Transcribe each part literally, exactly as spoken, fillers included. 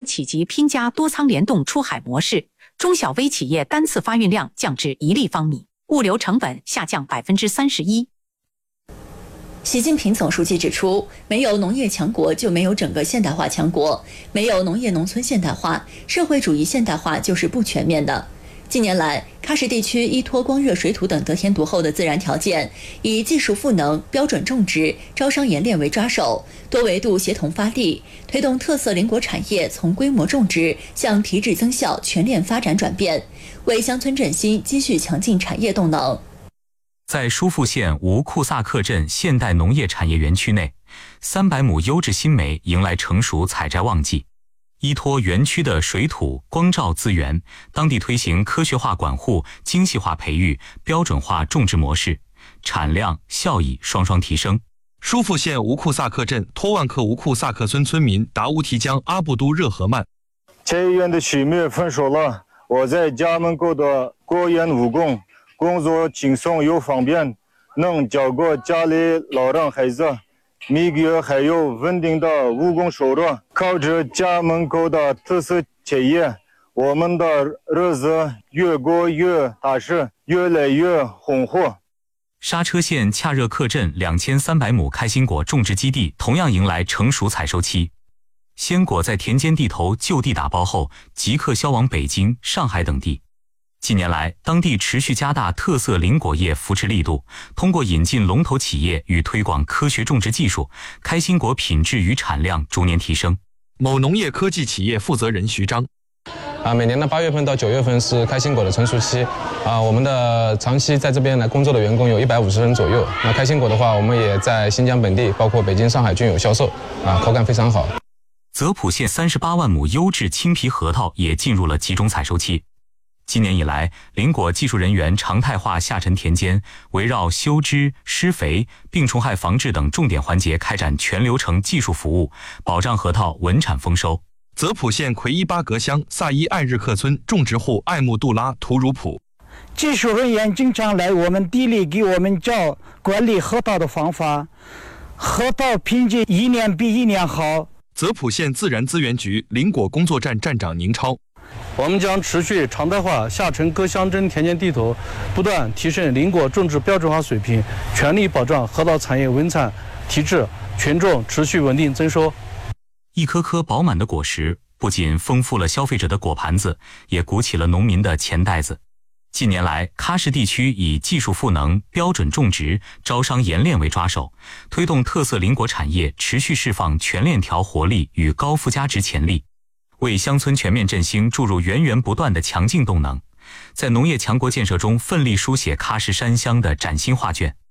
企及拼加多仓联动出海模式，中小微企业单次发运量降至一立方米，物流成本下降百分之三十一。 习近平总书记指出，没有农业强国就没有整个现代化强国，没有农业农村现代化，社会主义现代化就是不全面的。近年来，喀什地区依托光热水土等得天独厚的自然条件，以技术赋能、标准种植、招商研练为抓手，多维度协同发力，推动特色邻国产业从规模种植向提质增效全链发展转变，为乡村振兴积蓄强劲产业动能。 在疏附县吴库萨克镇现代农业产业园区内，三百亩优质新梅迎来成熟采摘旺季。依托园区的水土、光照资源，当地推行科学化管护、精细化培育、标准化种植模式，产量、效益双双提升。 疏附县吴库萨克镇托万克吴库萨克村村民达乌提江阿布都热合曼， 菜园的曲苗丰收了，我在家门口的果园务工，工作轻松又方便，能照顾家里老人孩子。每个月还有稳定的务工收入，靠着家门口的特色企业，我们的日子越过越踏实，越来越红火。 刹车县恰热克镇两千三百亩开心果种植基地同样迎来成熟采收期，鲜果在田间地头就地打包后，即刻销往北京、上海等地。近年来，当地持续加大特色林果业扶持力度，通过引进龙头企业与推广科学种植技术，开心果品质与产量逐年提升。 某农业科技企业负责人徐章， 啊，每年的八月份到九月份是开心果的成熟期，啊，我们的长期在这边来工作的员工有一百五十人左右。那开心果的话，我们也在新疆本地，包括北京、上海均有销售，啊，口感非常好。 泽普县三十八万亩优质青皮核桃也进入了集中采收期。今年以来，林果技术人员常态化下沉田间，围绕修枝、施肥、病虫害防治等重点环节开展全流程技术服务，保障核桃稳产丰收。 泽普县奎伊巴格乡萨伊艾日克村种植户艾木杜拉图鲁普， 技术人员经常来我们地里给我们教管理核桃的方法，核桃品质一年比一年好。 泽普县自然资源局林果工作站站长宁超， 我们将持续常态化下沉各乡镇田间地头，不断提升林果种植标准化水平，全力保障核桃产业稳产提质，群众持续稳定增收。 一颗颗饱满的果实，不仅丰富了消费者的果盘子，也鼓起了农民的钱袋子。近年来，喀什地区以技术赋能、标准种植、招商研练为抓手，推动特色林果产业持续释放全链条活力与高附加值潜力，为乡村全面振兴注入源源不断的强劲动能，在农业强国建设中奋力书写喀什山乡的崭新画卷。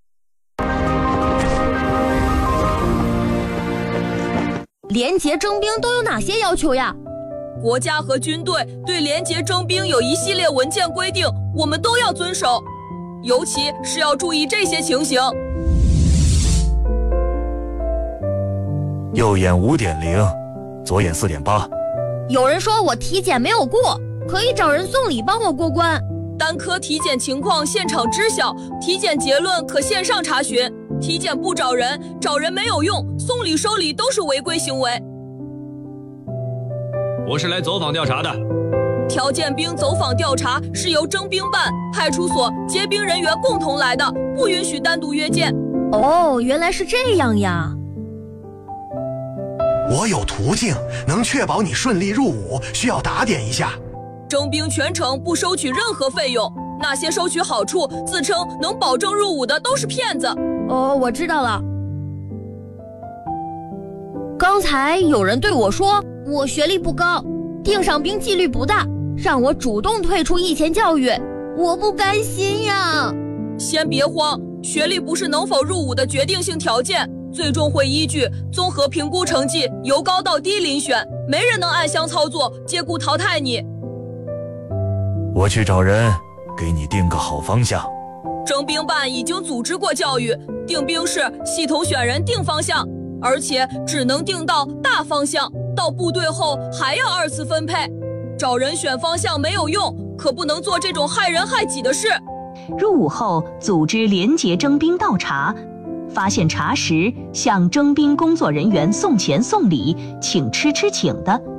廉洁征兵都有哪些要求呀？ 国家和军队对廉洁征兵有一系列文件规定，我们都要遵守，尤其是要注意这些情形。 右眼 五点零， 左眼 四点八。 有人说我体检没有过，可以找人送礼帮我过关。 单科体检情况现场知晓，体检结论可线上查询。体检不找人，找人没有用，送礼收礼都是违规行为。 我是来走访调查的。 条件兵走访调查是由征兵办、派出所、结兵人员共同来的，不允许单独约见。 哦，原来是这样呀。 我有途径能确保你顺利入伍，需要打点一下。 征兵全程不收取任何费用，那些收取好处、自称能保证入伍的都是骗子。 哦，我知道了。刚才有人对我说，我学历不高，定上兵纪律不大，让我主动退出役前教育，我不甘心呀。 先别慌，学历不是能否入伍的决定性条件，最终会依据综合评估成绩由高到低遴选，没人能暗箱操作借故淘汰你。 我去找人给你定个好方向。 征兵办已经组织过教育，定兵式系统选人定方向，而且只能定到大方向，到部队后还要二次分配。找人选方向没有用，可不能做这种害人害己的事。 入伍后组织廉洁征兵倒查，发现查实向征兵工作人员送钱送礼、请吃吃请的，